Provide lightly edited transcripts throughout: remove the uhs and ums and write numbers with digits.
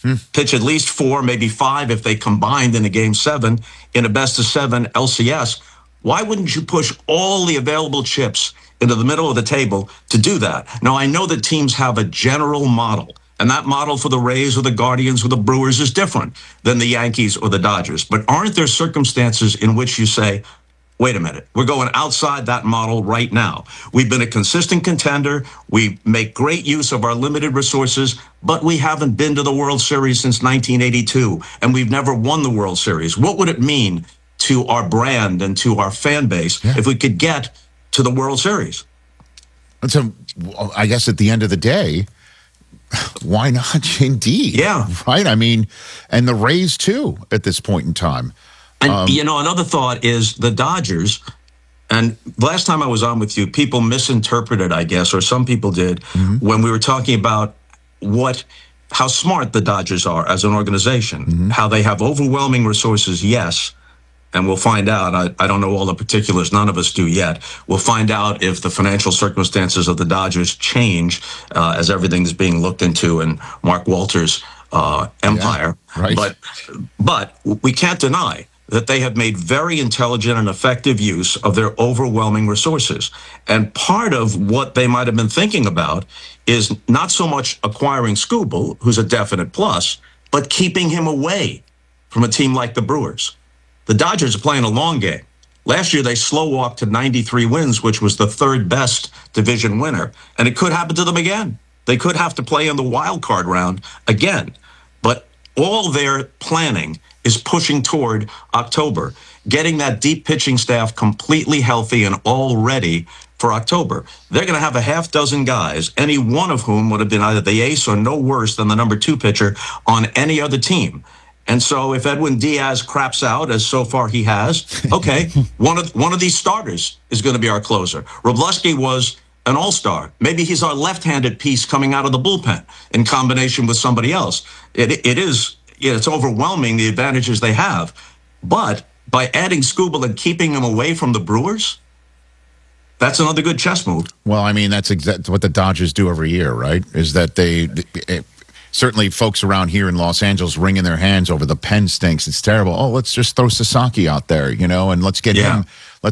pitch at least 4, maybe 5 if they combined in a game 7 in a best-of-7 LCS. Why wouldn't you push all the available chips into the middle of the table to do that? Now, I know that teams have a general model, and that model for the Rays or the Guardians or the Brewers is different than the Yankees or the Dodgers. But aren't there circumstances in which you say, wait a minute, we're going outside that model right now. We've been a consistent contender. We make great use of our limited resources, but we haven't been to the World Series since 1982, and we've never won the World Series. What would it mean to our brand and to our fan base if we could get to the World Series? And so I guess at the end of the day, why not? Indeed. Yeah. Right? I mean, and the Rays, too, at this point in time. And, another thought is the Dodgers, and last time I was on with you, people misinterpreted, I guess, or some people did, when we were talking about how smart the Dodgers are as an organization, how they have overwhelming resources, yes, and we'll find out. I don't know all the particulars. None of us do yet. We'll find out if the financial circumstances of the Dodgers change as everything's being looked into in Mark Walters' empire. Yeah, right. But we can't deny that they have made very intelligent and effective use of their overwhelming resources. And part of what they might have been thinking about is not so much acquiring Skubal, who's a definite plus, but keeping him away from a team like the Brewers. The Dodgers are playing a long game. Last year, they slow walked to 93 wins, which was the third best division winner. And it could happen to them again. They could have to play in the wild card round again. But all their planning is pushing toward October, getting that deep pitching staff completely healthy and all ready for October. They're going to have a half dozen guys, any one of whom would have been either the ace or no worse than the number 2 pitcher on any other team. And so if Edwin Diaz craps out, as so far he has, okay, one of these starters is going to be our closer. Wroblewski was an all-star. Maybe he's our left-handed piece coming out of the bullpen in combination with somebody else. It's overwhelming the advantages they have. But by adding Skubal and keeping him away from the Brewers, that's another good chess move. Well, I mean, that's exactly what the Dodgers do every year, right? Is that certainly folks around here in Los Angeles wringing their hands over the pen stinks. It's terrible. Oh, let's just throw Sasaki out there, and let's get him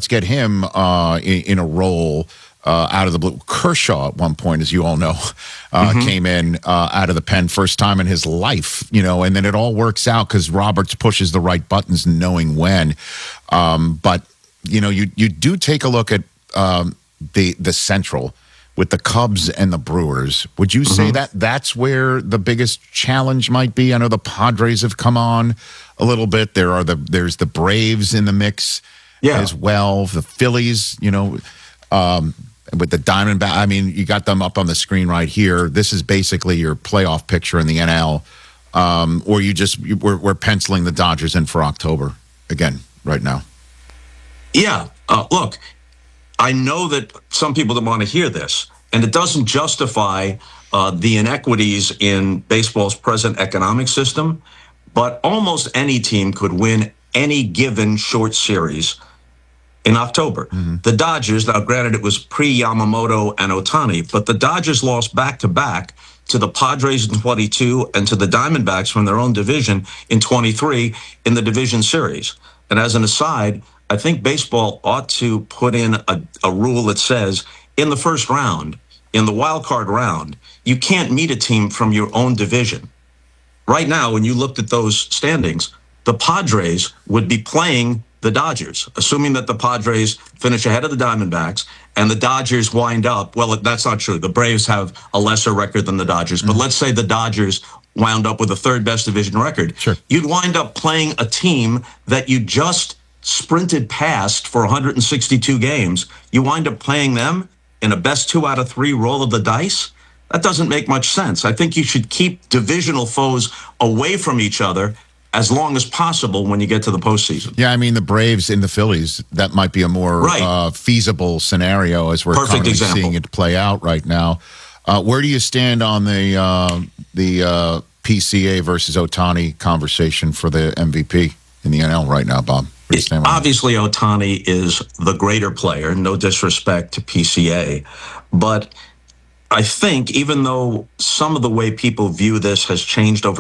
in a role out of the blue. Kershaw at one point, as you all know, came in out of the pen first time in his life, and then it all works out because Roberts pushes the right buttons knowing when. But, you do take a look at the Central with the Cubs and the Brewers. Would you say that that's where the biggest challenge might be? I know the Padres have come on a little bit. There's the Braves in the mix as well. The Phillies, with the Diamondbacks. I mean, you got them up on the screen right here. This is basically your playoff picture in the NL. Or we're penciling the Dodgers in for October again right now. Yeah. Look, I know that some people don't want to hear this, and it doesn't justify the inequities in baseball's present economic system, but almost any team could win any given short series in October. The Dodgers, now granted it was pre-Yamamoto and Ohtani, but the Dodgers lost back-to-back to the Padres in 22 and to the Diamondbacks from their own division in 23 in the division series. And as an aside, I think baseball ought to put in a rule that says in the first round, in the wild card round, you can't meet a team from your own division. Right now, when you looked at those standings, the Padres would be playing the Dodgers, assuming that the Padres finish ahead of the Diamondbacks and the Dodgers wind up, well, that's not true. The Braves have a lesser record than the Dodgers, but let's say the Dodgers wound up with the third best division record. Sure. You'd wind up playing a team that you just sprinted past for 162 games. You wind up playing them in a best 2 out of 3 roll of the dice. That doesn't make much sense. I think you should keep divisional foes away from each other as long as possible when you get to the postseason. Yeah, I mean, the Braves and the Phillies, that might be a more feasible scenario as we're currently seeing it play out right now. Where do you stand on the PCA versus Ohtani conversation for the MVP in the NL right now, Bob? Obviously, Ohtani is the greater player, no disrespect to PCA. But I think even though some of the way people view this has changed over